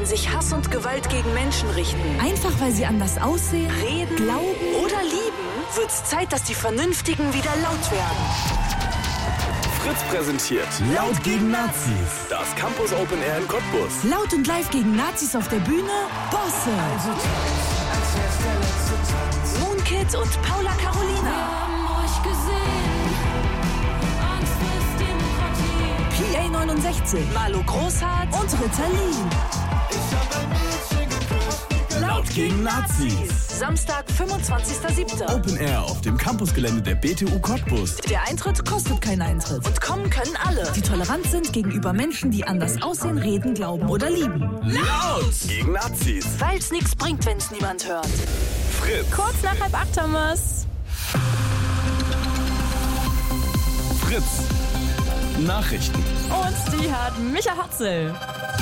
wenn sich Hass und Gewalt gegen Menschen richten, einfach weil sie anders aussehen, reden, glauben oder lieben, wird's Zeit, dass die Vernünftigen wieder laut werden. Fritz präsentiert Laut gegen Nazis. das Campus Open Air in Cottbus. laut und live gegen Nazis auf der Bühne, Bosse. Moonkid und Paula Carolina. PA 69 Malo Großhardt und Ritalin. Laut gegen Nazis. Samstag, 25.07. Open Air auf dem Campusgelände der BTU Cottbus. Der Eintritt Kostet keinen Eintritt. und kommen können alle. Die tolerant sind gegenüber Menschen, die anders aussehen, reden, glauben oder lieben. Laut Gegen Nazis. Weil's nichts bringt, wenn's niemand hört. Fritz. Kurz nach 7:30 haben wir's. Fritz. Nachrichten. Und die hat Micha Hartzel.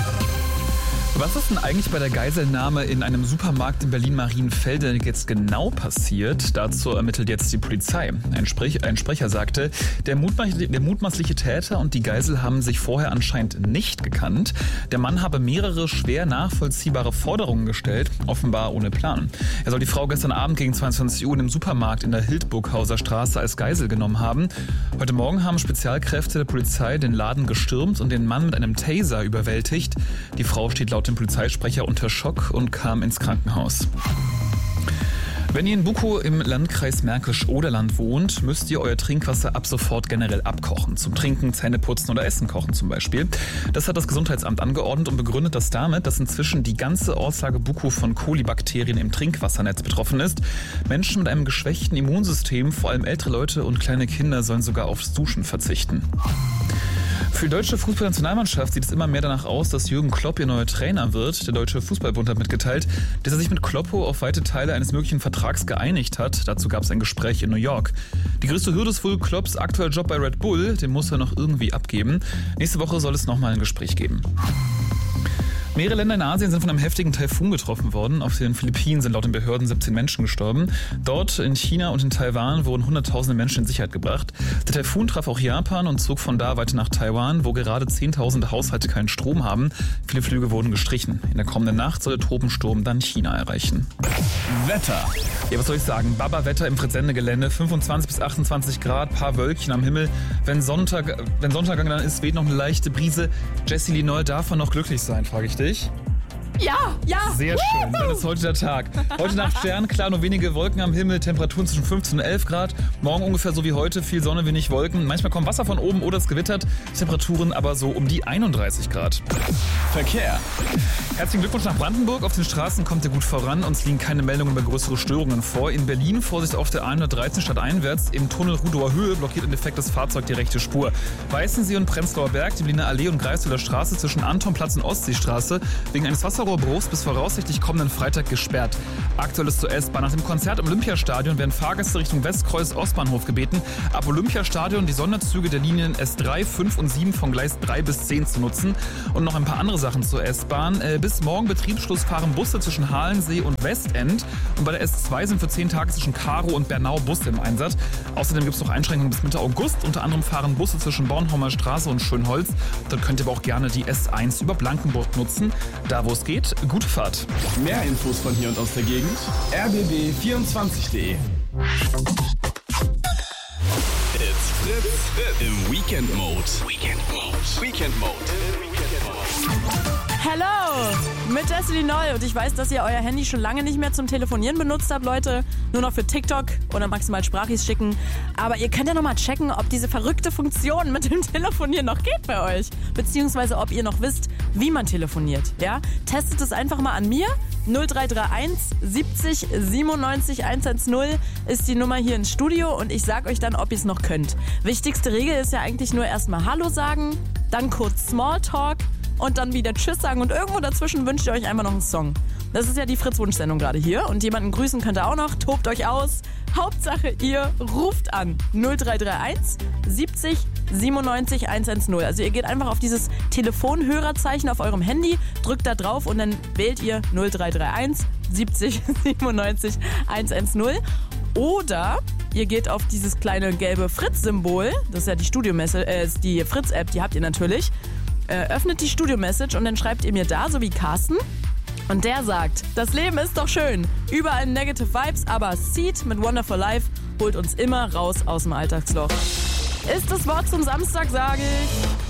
Was ist denn eigentlich bei der Geiselnahme in einem Supermarkt in Berlin-Marienfelde jetzt genau passiert? Dazu ermittelt jetzt die Polizei. Ein Sprecher sagte, der mutmaßliche Täter und die Geisel haben sich vorher anscheinend nicht gekannt. Der Mann habe mehrere schwer nachvollziehbare Forderungen gestellt, offenbar ohne Plan. Er soll die Frau gestern Abend gegen 22 Uhr im Supermarkt in der Hildburghauser Straße als Geisel genommen haben. Heute Morgen haben Spezialkräfte der Polizei den Laden gestürmt und den Mann mit einem Taser überwältigt. Die Frau steht laut dem Polizeisprecher unter Schock und kam ins Krankenhaus. Wenn ihr in Bukow im Landkreis Märkisch-Oderland wohnt, müsst ihr euer Trinkwasser ab sofort generell abkochen. Zum Trinken, Zähneputzen oder Essen kochen zum Beispiel. Das hat das Gesundheitsamt angeordnet und begründet das damit, dass inzwischen die ganze Ortslage Bukow von Kolibakterien im Trinkwassernetz betroffen ist. Menschen mit einem geschwächten Immunsystem, vor allem ältere Leute und kleine Kinder, sollen sogar aufs Duschen verzichten. Für die deutsche Fußballnationalmannschaft sieht es immer mehr danach aus, dass Jürgen Klopp ihr neuer Trainer wird. Der Deutsche Fußballbund hat mitgeteilt, dass er sich mit Kloppo auf weite Teile eines möglichen Vertrags geeinigt hat. Dazu gab es ein Gespräch in New York. Die größte Hürde ist wohl Klopps aktueller Job bei Red Bull. Den muss er noch irgendwie abgeben. Nächste Woche soll es nochmal ein Gespräch geben. Mehrere Länder in Asien sind von einem heftigen Taifun getroffen worden. Auf den Philippinen sind laut den Behörden 17 Menschen gestorben. Dort in China und in Taiwan wurden hunderttausende Menschen in Sicherheit gebracht. Der Taifun traf auch Japan und zog von da weiter nach Taiwan, wo gerade Zehntausende Haushalte keinen Strom haben. Viele Flüge wurden gestrichen. In der kommenden Nacht soll der Tropensturm dann China erreichen. Wetter. Ja, was soll ich sagen? Baba-Wetter im Fritz-Sende-Gelände. 25 bis 28 Grad, paar Wölkchen am Himmel. Wenn Sonntag dann ist, weht noch eine leichte Brise. Jessie Linoy, darf man noch glücklich sein, frage ich dich. Ja. Sehr schön, dann ist heute der Tag. Heute Nacht sternklar, nur wenige Wolken am Himmel, Temperaturen zwischen 15 und 11 Grad. Morgen ungefähr so wie heute, viel Sonne, wenig Wolken. Manchmal kommt Wasser von oben oder es gewittert. Temperaturen aber so um die 31 Grad. Verkehr. Herzlichen Glückwunsch nach Brandenburg. Auf den Straßen kommt ihr gut voran. Uns liegen keine Meldungen über größere Störungen vor. In Berlin Vorsicht auf der A113 stadteinwärts. Im Tunnel Rudower Höhe blockiert ein defektes Fahrzeug die rechte Spur. Weißensee und Prenzlauer Berg, die Berliner Allee und Greifswalder Straße zwischen Antonplatz und Ostseestraße wegen eines Wasserrohrbruchs bis voraussichtlich kommenden Freitag gesperrt. Aktuell ist zur S-Bahn. Nach dem Konzert im Olympiastadion werden Fahrgäste Richtung Westkreuz Ostbahnhof gebeten, ab Olympiastadion die Sonderzüge der Linien S3, 5 und 7 von Gleis 3 bis 10 zu nutzen. Und noch ein paar andere Sachen zur S-Bahn. Bis morgen Betriebsschluss fahren Busse zwischen Halensee und Westend. Und bei der S2 sind für 10 Tage zwischen Karow und Bernau Busse im Einsatz. Außerdem gibt es noch Einschränkungen bis Mitte August. Unter anderem fahren Busse zwischen Bornholmer Straße und Schönholz. Dort könnt ihr aber auch gerne die S1 über Blankenburg nutzen. Da wo es geht, gute Fahrt. Mehr Infos von hier und aus der Gegend. rbb24.de. It's Fritz im Weekend Mode. Weekend Mode. Hello, mit Jessie Linoy. Und ich weiß, dass ihr euer Handy schon lange nicht mehr zum Telefonieren benutzt habt, Leute. Nur noch für TikTok oder maximal Sprachis schicken. Aber ihr könnt ja nochmal checken, ob diese verrückte Funktion mit dem Telefonieren noch geht bei euch. Beziehungsweise ob ihr noch wisst, wie man telefoniert. Ja? Testet es einfach mal an mir. 0331 70 97 110 ist die Nummer hier ins Studio und ich sag euch dann, ob ihr es noch könnt. Wichtigste Regel ist ja eigentlich nur erstmal Hallo sagen, dann kurz Smalltalk und dann wieder Tschüss sagen und irgendwo dazwischen wünscht ihr euch einfach noch einen Song. Das ist ja die Fritz-Wunsch-Sendung gerade hier und jemanden grüßen könnt ihr auch noch, tobt euch aus. Hauptsache ihr ruft an 0331 70 97 110. Also ihr geht einfach auf dieses Telefonhörerzeichen auf eurem Handy, drückt da drauf und dann wählt ihr 0331 70 97 110. Oder ihr geht auf dieses kleine gelbe Fritz-Symbol, das ist ja die Studiomesse, die Fritz-App, die habt ihr natürlich. öffnet die Studio-Message und dann schreibt ihr mir da, so wie Carsten. Und der sagt, das Leben ist doch schön. Überall negative Vibes, aber Seed mit Wonderful Life holt uns immer raus aus dem Alltagsloch. Ist das Wort zum Samstag, sage ich.